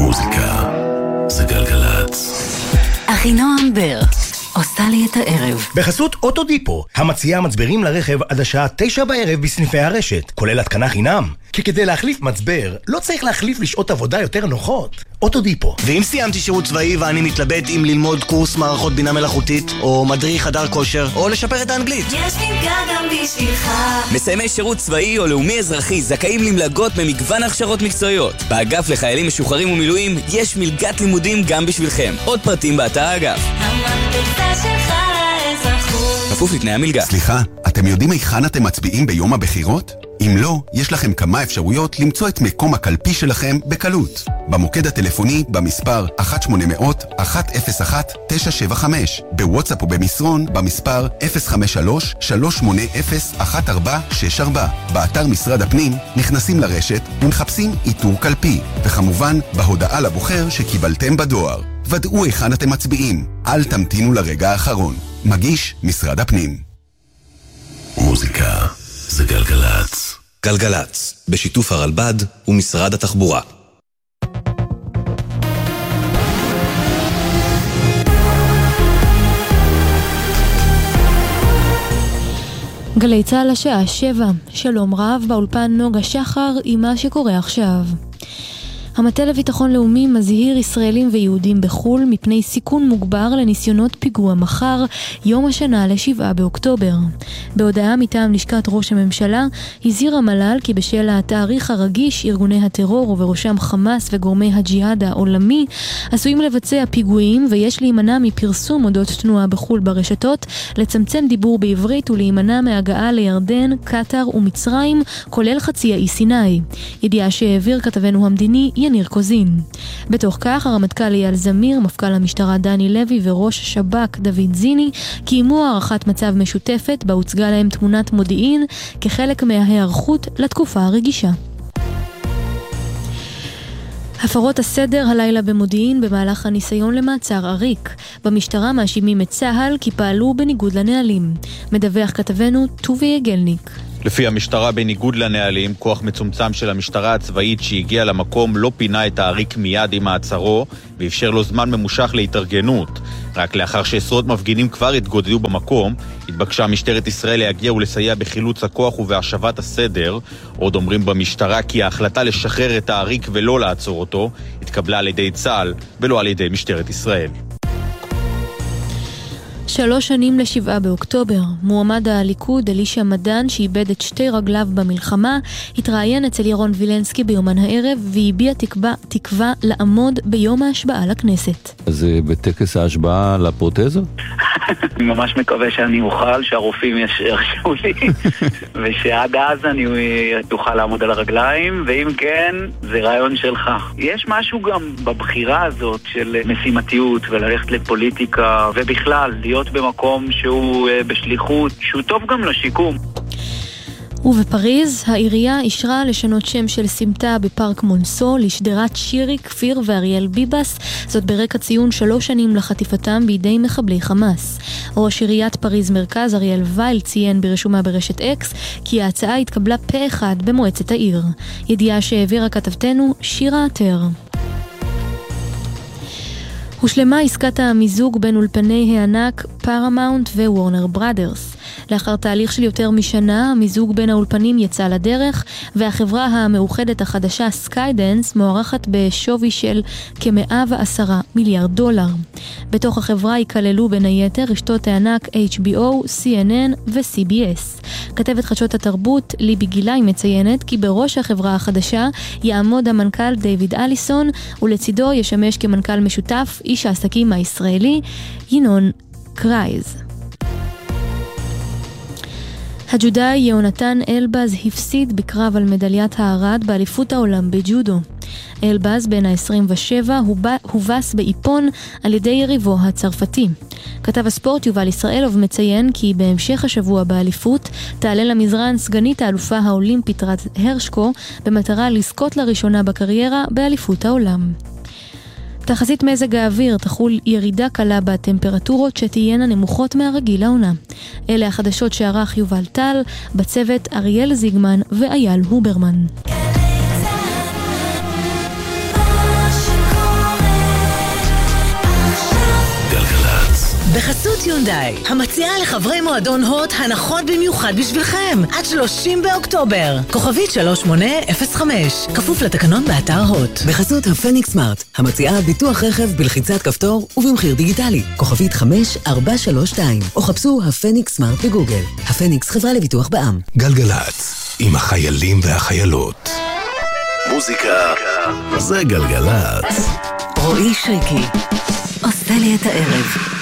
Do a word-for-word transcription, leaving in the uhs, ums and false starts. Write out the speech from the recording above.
מוזיקה זה גלגלץ. אחינועם בר עושה לי את הערב. בחסות אוטודיפו, המציעה מצברים לרכב עד השעה תשע בערב בסניפי הרשת, כולל התקנה חינם. כי כדי להחליף מצבר, לא צריך להחליף לשעות עבודה יותר נוחות. אוטודיפו. ואם סיימתי שירות צבאי ואני מתלבט אם ללמוד קורס מערכות בינה מלאכותית, או מדריך חדר כושר, או לשפר את האנגלית, יש מלגה גם בשבילך. מסיימי שירות צבאי או לאומי אזרחי זכאים למלגות במגוון הכשרות מקצועיות. באגף לחיילים משוחררים ומילואים יש מלגת לימודים גם בשבילכם. עוד פרטים באתר האגף. המדפסה שלך לאזרחות. כפוף לתנאי המלגה. סליחה, אתם יודעים היכן אתם מצביעים ביום הבחירות? אם לא, יש לכם כמה אפשרויות למצוא את מקום הקלפי שלכם בקלות. במוקד הטלפוני במספר אחת שמונה מאות אחת אפס אחת תשע שבע חמש, בוואטסאפ ובמסרון במספר אפס חמש שלוש שלוש שמונה אפס אחת ארבע שש ארבע. באתר משרד הפנים נכנסים לרשת ומחפשים איתור קלפי, וכמובן בהודעה לבוחר שקיבלתם בדואר. ודאו היכן אתם מצביעים, אל תמתינו לרגע האחרון. מגיש משרד הפנים. מוזיקה זה גלגלץ. גלגלץ, בשיתוף הרלב"ד ומשרד התחבורה. גלי צהל השעה שבע. שלום רב, באולפן נוגה שחר עם מה שקורה עכשיו. המטה לביטחון לאומי מזהיר ישראלים ויהודים בחול מפני סיכון מוגבר לניסיונות פיגוע מחר, יום השנה לשבעה באוקטובר. בהודעה מטעם לשכת ראש הממשלה, הזהיר המל"ל כי בשל התאריך הרגיש, ארגוני הטרור ובראשם חמאס וגורמי הג'יהאד העולמי עשויים לבצע פיגועים, ויש להימנע מפרסום אודות תנועה בחול ברשתות, לצמצם דיבור בעברית ולהימנע מהגעה לירדן, קטר ומצרים, כולל חצי האי סיני. ידיעה שהעביר כתבנו המדיני יניר קוזין. בתוך כך, הרמטכ"ל אייל זמיר, מפכ"ל המשטרה דני לוי וראש שב"כ דוד זיני קיימו הערכת מצב משותפת בה הוצגה להם תמונת מודיעין כחלק מההיערכות לתקופה הרגישה. הפרות הסדר הלילה במודיעין במהלך הניסיון למעצר עריק. במשטרה מאשימים את צה"ל כי פעלו בניגוד לנהלים. מדווח כתבנו טובי יגלניק. לפי המשטרה, בניגוד לנהלים, כוח מצומצם של המשטרה הצבאית שהגיע למקום לא פינה את העריק מיד עם מעצרו ואפשר לו זמן ממושך להתארגנות. רק לאחר שעשרות מפגינים כבר התגודדו במקום, התבקשה משטרת ישראל להגיע ולסייע בחילוץ הכוח ובהשבת הסדר. עוד אומרים במשטרה כי ההחלטה לשחרר את העריק ולא לעצור אותו התקבלה על ידי צה"ל ולא על ידי משטרת ישראל. שלוש שנים לשבעה באוקטובר, מועמד הליכוד אלישע מדן, שאיבד את שתי רגליו במלחמה, התראיין אצל ירון וילנסקי ביומן הערב והביע תקווה, תקווה לעמוד ביום ההשבעה לכנסת. אז בטקס ההשבעה לפרוטזה? אני ממש מקווה שאני אוכל, שהרופאים ירשו לי, ושעד אז אני אוכל לעמוד על הרגליים, ואם כן, זה רעיון שלך. יש משהו גם בבחירה הזאת של משימתיות וללכת לפוליטיקה, ובכלל, להיות במקום שהוא בשליחות, שהוא טוב גם לשיקום. ובפריז, העירייה אישרה לשנות שם של סמטה בפארק מונסו לשדרת שירי, כפיר ואריאל ביבס, זאת ברקע ציון שלוש שנים לחטיפתם בידי מחבלי חמאס. ראש עיריית פריז מרכז אריאל וייל ציין ברשומה ברשת אקס כי ההצעה התקבלה פה אחד במועצת העיר. ידיעה שהעבירה כתבתנו שירה עטר. הושלמה עסקת המיזוג בין אולפני הענק פארמאונט ווורנר בראדרס. לאחר תהליך של יותר משנה, המיזוג בין האולפנים יצא לדרך, והחברה המאוחדת החדשה סקיידנס מוערכת בשווי של כ-מאה ועשרה מיליארד דולר. בתוך החברה ייכללו בין היתר רשתות הענק אייץ' בי או, סי אן אן ו-סי בי אס. כתבת חדשות התרבות ליבי גילאי מציינת כי בראש החברה החדשה יעמוד המנכ"ל דיוויד אליסון, ולצידו ישמש כמנכ"ל משותף איש העסקים הישראלי ינון קרייז. הג'ודאי יונתן אלבז הפסיד בקרב על מדליית הארד באליפות העולם בג'ודו. אלבז בן ה-עשרים ושבע הובס באיפון על ידי יריבו הצרפתי. כתב הספורט יובל ישראלוב מציין כי בהמשך השבוע באליפות תעלה למזרן סגנית האלופה האולימפית רז הרשקו במטרה לזכות לראשונה בקריירה באליפות העולם. תחזית מזג האוויר, תחול ירידה קלה בטמפרטורות שתהיינה נמוכות מהרגיל לעונה. אלה החדשות שערך יובל טל, בצוות אריאל זיגמן ואייל הוברמן. גלי צהל, יונדאי, המציעה לחברי מועדון הוט הנחות במיוחד בשבילכם, עד שלושים באוקטובר. כוכבית שלוש שמונה אפס חמש, כפוף לתקנון באתר הוט. בחסות הפניקס סמארט, המציעה ביטוח רכב בלחיצת כפתור ובמחיר דיגיטלי. כוכבית חמש ארבע שלוש שתיים, או חפשו הפניקס סמארט בגוגל. הפניקס חברה לביטוח בע"מ. גלגלצ, עם החיילים והחיילות. מוזיקה זה גלגלצ. רועי שריקי עושה לי את הערב.